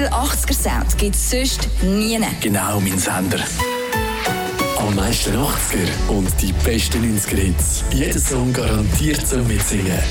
original 80er-Sound gibt es sonst nie. Genau, mein Sender. Am meisten 80er und die besten 90er-Hits. Jeder Song garantiert zum Mitsingen.